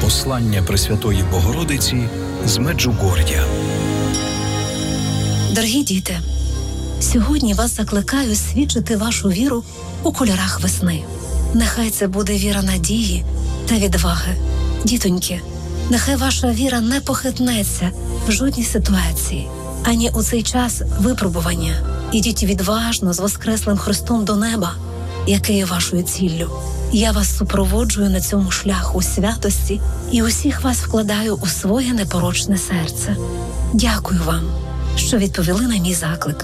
Послання Пресвятої Богородиці з Меджугор'я. Дорогі діти, сьогодні вас закликаю свідчити вашу віру у кольорах весни. Нехай це буде віра надії та відваги. Дітоньки, нехай ваша віра не похитнеться в жодній ситуації, ані у цей час випробування. Ідіть відважно з Воскреслим Христом до неба, яке є вашою ціллю. Я вас супроводжую на цьому шляху святості і усіх вас вкладаю у своє непорочне серце. Дякую вам, що відповіли на мій заклик.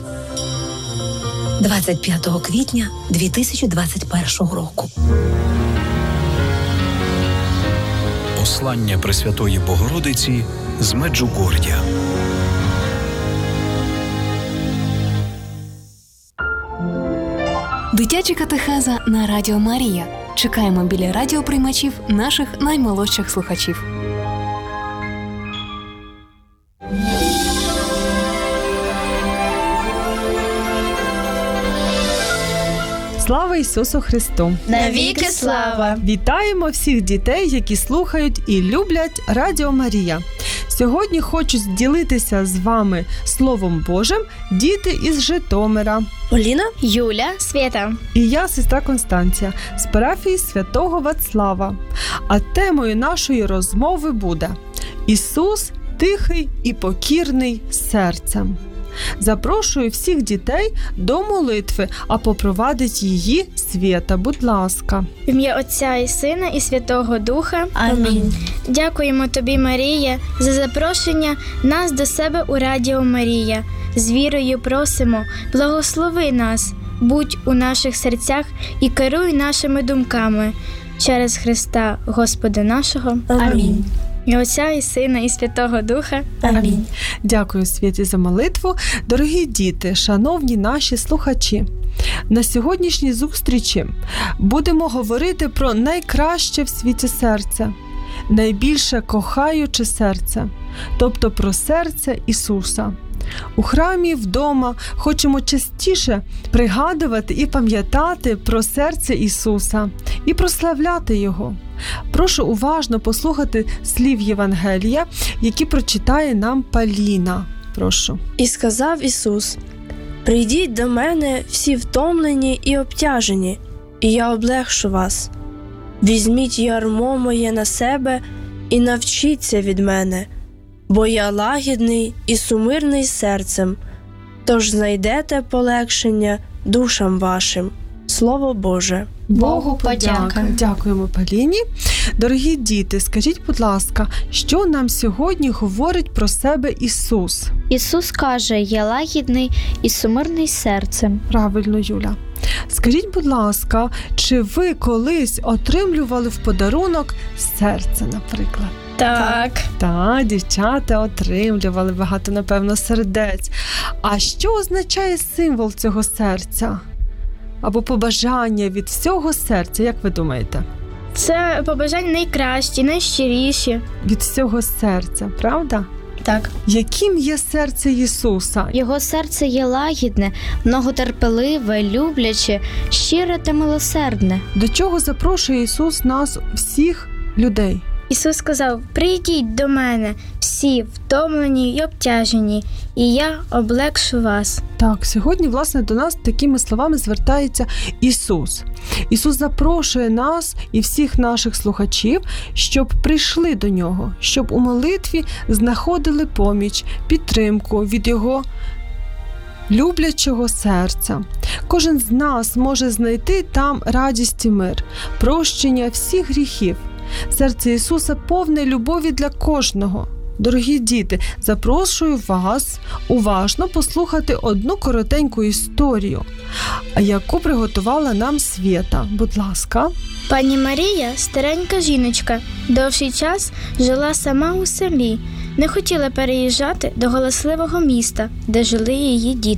25 квітня 2021 року. Послання Пресвятої Богородиці з Меджугор'я. Дитяча катехеза на Радіо Марія. Чекаємо біля радіоприймачів наших наймолодших слухачів. Слава Ісусу Христу! Навіки слава! Вітаємо всіх дітей, які слухають і люблять Радіо Марія. Сьогодні хочу ділитися з вами Словом Божим діти із Житомира. Поліна, Юля, Свята. І я, сестра Констанція, з парафії Святого Вацлава. А темою нашої розмови буде «Ісус тихий і покірний серцем». Запрошую всіх дітей до молитви, а попровадить її Свята, будь ласка. В ім'я Отця і Сина і Святого Духа. Амінь. Дякуємо тобі, Марія, за запрошення нас до себе у Радіо Марія. З вірою просимо, благослови нас, будь у наших серцях і керуй нашими думками. Через Христа Господа нашого. Амінь. І Отця, і Сина, і Святого Духа. Амінь. Дякую, Святі, за молитву. Дорогі діти, шановні наші слухачі, на сьогоднішній зустрічі будемо говорити про найкраще в світі серце, найбільше кохаюче серце, тобто про серце Ісуса. У храмі, вдома хочемо частіше пригадувати і пам'ятати про серце Ісуса і прославляти Його. Прошу уважно послухати слів Євангелія, які прочитає нам Поліна. Прошу. І сказав Ісус: «Прийдіть до мене всі втомлені і обтяжені, і я облегшу вас. Візьміть ярмо моє на себе і навчіться від мене, бо я лагідний і сумирний серцем, тож знайдете полегшення душам вашим». Слово Боже. Богу подяка. Дякуємо Поліні. Дорогі діти, скажіть, будь ласка, що нам сьогодні говорить про себе Ісус? Ісус каже: «Я лагідний і сумирний серцем». Правильно, Юля. Скажіть, будь ласка, чи ви колись отримлювали в подарунок серце, наприклад? Так, дівчата отримлювали багато, напевно, сердець. А що означає символ цього серця? Або побажання від всього серця, як ви думаєте? Це побажання найкращі, найщиріші. Від всього серця, правда? Так. Яким є серце Ісуса? Його серце є лагідне, многотерпеливе, любляче, щире та милосердне. До чого запрошує Ісус нас, всіх людей? Ісус сказав: «Прийдіть до мене всі втомлені й обтяжені, і я облегшу вас». Так, сьогодні, власне, до нас такими словами звертається Ісус. Ісус запрошує нас і всіх наших слухачів, щоб прийшли до Нього, щоб у молитві знаходили поміч, підтримку від Його люблячого серця. Кожен з нас може знайти там радість і мир, прощення всіх гріхів. Серце Ісуса повне любові для кожного. Дорогі діти, запрошую вас уважно послухати одну коротеньку історію, яку приготувала нам Свята. Будь ласка. Пані Марія, старенька жіночка, довший час жила сама у селі, не хотіла переїжджати до галасливого міста, де жили її діти.